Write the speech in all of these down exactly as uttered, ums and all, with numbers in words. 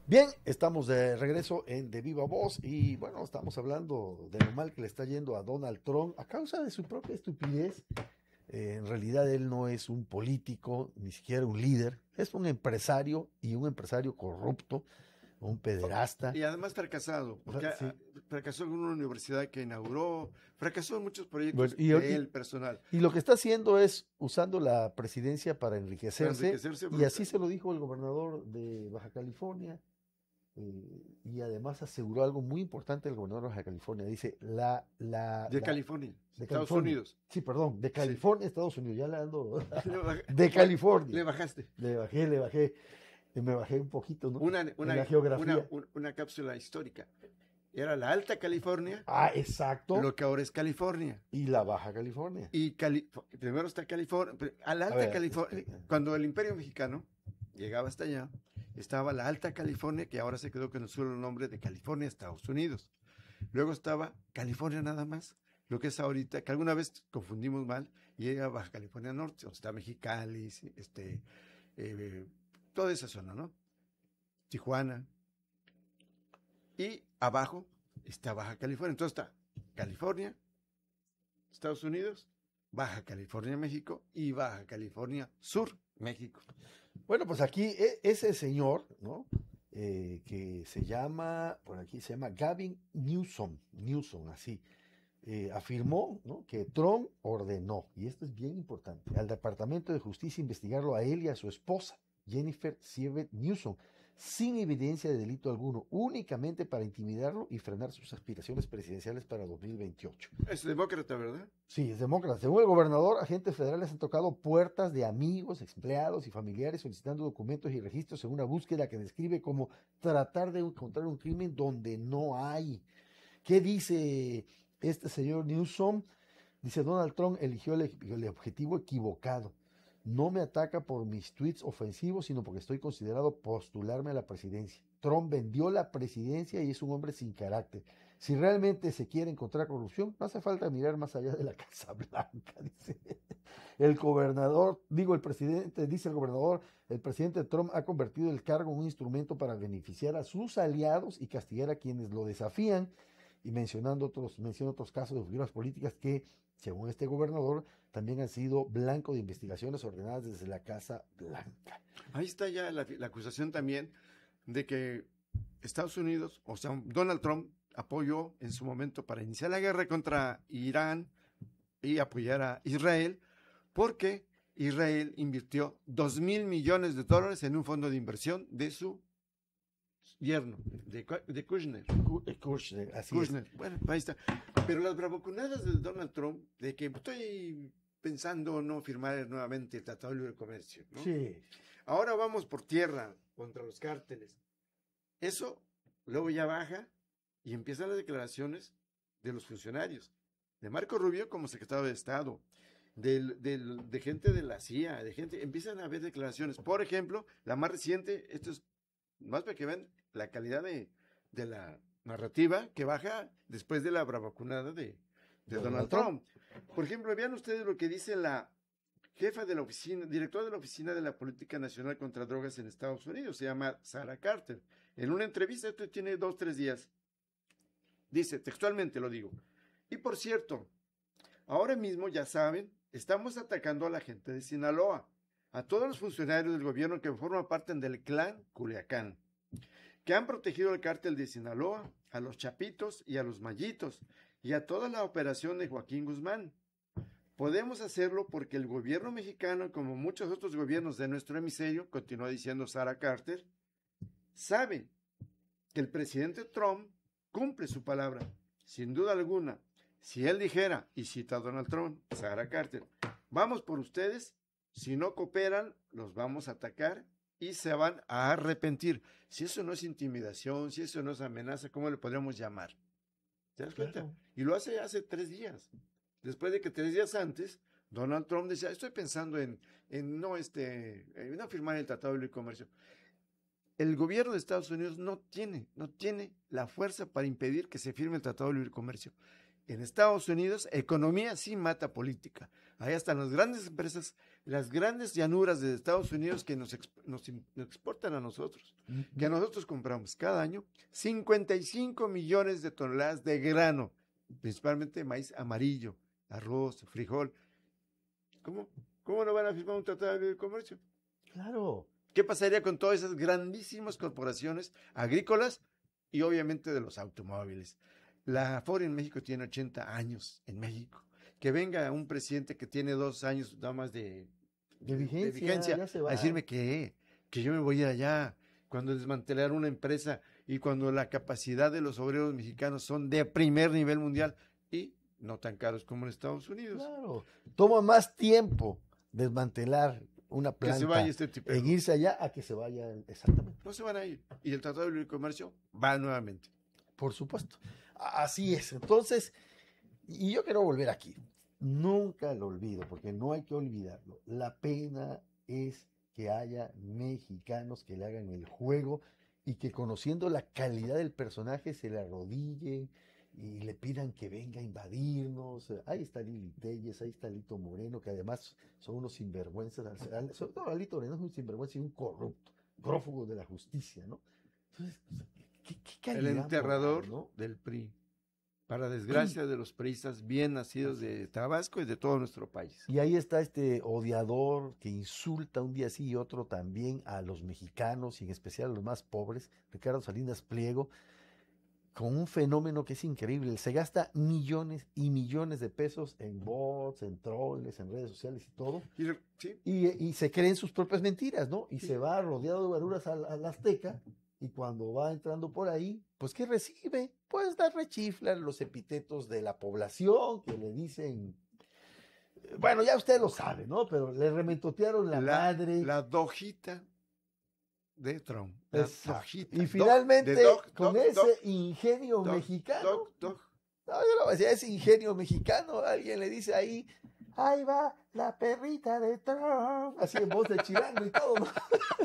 Bien, estamos de regreso en De Viva Voz y bueno, estamos hablando de lo mal que le está yendo a Donald Trump a causa de su propia estupidez. Eh, en realidad él no es un político, ni siquiera un líder, es un empresario y un empresario corrupto, un pederasta. Y además fracasado, porque Sí. fracasó en una universidad que inauguró, fracasó en muchos proyectos Bueno, y, de y- él personal. y lo que está haciendo es usando la presidencia para Para enriquecerse, enriquecerse y brutal. así se lo dijo el gobernador de Baja California. Eh, y además aseguró algo muy importante el gobernador de Baja California. Dice, la... la, De la California, de Estados California. Unidos. Sí, perdón, de California, Estados Unidos. Ya le ando... Le baj- De California. Le bajaste. Le bajé, le bajé. Y me bajé un poquito, ¿no? Una, En una, la geografía. una, un- una cápsula histórica. Era la Alta California, Ah, exacto. lo que ahora es California. Y la Baja California. Y Cali- primero está California, a la A Alta ver, California, explica. cuando el Imperio Mexicano llegaba hasta allá, estaba la Alta California, que ahora se quedó con el solo nombre de California, Estados Unidos. Luego estaba California nada más, lo que es ahorita, que alguna vez confundimos mal, y llega Baja California Norte, donde está Mexicali, este, eh, toda esa zona, ¿no? Tijuana. Y abajo está Baja California. Entonces está California, Estados Unidos, Baja California, México y Baja California Sur, México. Bueno, pues aquí e- ese señor, ¿no? Eh, que se llama, por aquí se llama Gavin Newsom, Newsom, así, eh, afirmó, ¿no?, que Trump ordenó, y esto es bien importante, al Departamento de Justicia investigarlo a él y a su esposa, Jennifer Sievet Newsom, sin evidencia de delito alguno, únicamente para intimidarlo y frenar sus aspiraciones presidenciales para dos mil veintiocho. Es demócrata, ¿verdad? Sí, es demócrata. Según el gobernador, agentes federales han tocado puertas de amigos, empleados y familiares solicitando documentos y registros en una búsqueda que describe como tratar de encontrar un crimen donde no hay. ¿Qué dice este señor Newsom? Dice, Donald Trump eligió el, el objetivo equivocado. No me ataca por mis tweets ofensivos, sino porque estoy considerado postularme a la presidencia. Trump vendió la presidencia y es un hombre sin carácter. Si realmente se quiere encontrar corrupción, no hace falta mirar más allá de la Casa Blanca, dice. El gobernador, digo el presidente, dice el gobernador, el presidente Trump ha convertido el cargo en un instrumento para beneficiar a sus aliados y castigar a quienes lo desafían, y mencionando otros, menciona otros casos de figuras políticas que, según este gobernador, también han sido blanco de investigaciones ordenadas desde la Casa Blanca. Ahí está ya la, la acusación también de que Estados Unidos, o sea, Donald Trump apoyó en su momento para iniciar la guerra contra Irán y apoyar a Israel, porque Israel invirtió dos mil millones de dólares en un fondo de inversión de su yerno, de, de Kushner. Kushner, así Kushner. es. Bueno, ahí está. Pero las bravuconadas de Donald Trump, de que estoy pensando no firmar nuevamente el Tratado de Libre Comercio, ¿no? Sí. Ahora vamos por tierra contra los cárteles. Eso luego ya baja y empiezan las declaraciones de los funcionarios, de Marco Rubio como secretario de Estado, del, del, de gente de la C I A, de gente, empiezan a haber declaraciones. Por ejemplo, la más reciente, esto es más para que vean la calidad de, de la narrativa que baja después de la bravacunada de, de Donald Donald Trump. Trump. Por ejemplo, vean ustedes lo que dice la jefa de la oficina, directora de la Oficina de la Política Nacional contra Drogas en Estados Unidos, se llama Sarah Carter. En una entrevista, esto tiene dos, tres días, dice, textualmente lo digo, y por cierto, ahora mismo ya saben, estamos atacando a la gente de Sinaloa, a todos los funcionarios del gobierno que forman parte del clan Culiacán, que han protegido al cártel de Sinaloa, a los Chapitos y a los Mallitos, y a toda la operación de Joaquín Guzmán. Podemos hacerlo porque el gobierno mexicano, como muchos otros gobiernos de nuestro hemisferio, continúa diciendo Sarah Carter, sabe que el presidente Trump cumple su palabra, sin duda alguna. Si él dijera, y cita a Donald Trump, Sarah Carter, vamos por ustedes, si no cooperan, los vamos a atacar y se van a arrepentir. Si eso no es intimidación, si eso no es amenaza, ¿cómo le podríamos llamar? ¿Te das cuenta? Claro. Y lo hace hace tres días. Después de que tres días antes, Donald Trump decía, estoy pensando en, en no, este, en no firmar el Tratado de Libre Comercio. El gobierno de Estados Unidos no tiene, no tiene la fuerza para impedir que se firme el Tratado de Libre Comercio. En Estados Unidos, economía sí mata política. Ahí están las grandes empresas, las grandes llanuras de Estados Unidos que nos, exp nos, nos exportan a nosotros, uh-huh. que nosotros compramos cada año cincuenta y cinco millones de toneladas de grano, principalmente maíz amarillo, arroz, frijol. ¿Cómo? ¿Cómo no van a firmar un tratado de libre comercio? Claro. ¿Qué pasaría con todas esas grandísimas corporaciones agrícolas y obviamente de los automóviles? La Ford en México tiene ochenta años en México. Que venga un presidente que tiene dos años nada más de, de, de vigencia, de vigencia ya se va. A decirme que, que yo me voy a ir allá cuando desmantelar una empresa y cuando la capacidad de los obreros mexicanos son de primer nivel mundial y no tan caros como en Estados Unidos. Claro, toma más tiempo desmantelar una planta que se vaya este tipo en irse allá a que se vaya, exactamente. No se van a ir. Y el Tratado de Libre Comercio va nuevamente. Por supuesto. Así es. Entonces, y yo quiero volver aquí. Nunca lo olvido, porque no hay que olvidarlo. La pena es que haya mexicanos que le hagan el juego y que conociendo la calidad del personaje se le arrodillen y le pidan que venga a invadirnos. Ahí está Lili Telles, ahí está Lito Moreno, que además son unos sinvergüenzas. No, Lito Moreno es un sinvergüenza y un corrupto, prófugo de la justicia, ¿no? Entonces, ¿qué, qué calidad el enterrador moral, ¿no? del P R I. Para desgracia de los priistas bien nacidos de Tabasco y de todo nuestro país. Y ahí está este odiador que insulta un día sí y otro también a los mexicanos y en especial a los más pobres, Ricardo Salinas Pliego, con un fenómeno que es increíble. Se gasta millones y millones de pesos en bots, en troles, en redes sociales y todo. Y, ¿sí? y, y se creen sus propias mentiras, ¿no? Y sí. se va rodeado de guaruras a la Azteca. Y cuando va entrando por ahí, pues ¿qué recibe? Pues da rechiflar los epítetos de la población que le dicen, bueno, ya usted lo sabe, ¿no? Pero le remetotearon la, la madre. La dojita de Trump. La dojita. Y finalmente, dog, dog, con dog, ese dog, ingenio dog, mexicano, dog, dog. no, yo lo decía, ese ingenio mexicano, alguien le dice ahí, ahí va la perrita de Trump, así en voz de chilango y todo, ¿no?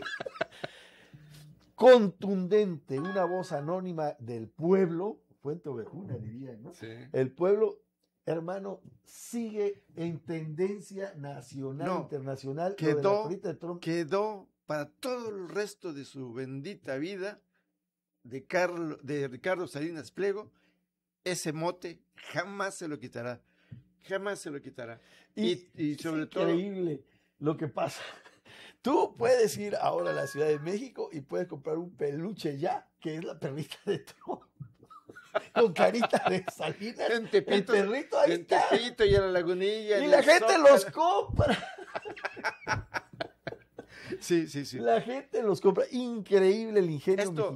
Contundente, una voz anónima del pueblo, Fuente Ovejuna dirían, ¿no? Sí. El pueblo, hermano, sigue en tendencia nacional, no, internacional. Quedó, de de Trump. quedó para todo el resto de su bendita vida de, Carlo, de Ricardo Salinas Pliego, ese mote jamás se lo quitará, jamás se lo quitará. Y, y, y sobre es increíble todo, lo que pasa. Tú puedes ir ahora a la Ciudad de México y puedes comprar un peluche ya, que es la perrita de Trump, con carita de Salinas. En Tepito, el perrito ahí en está. Tepito y en la Lagunilla. Y la gente Zócalo. Los compra. Sí, sí, sí. La gente los compra. Increíble el ingenio Esto,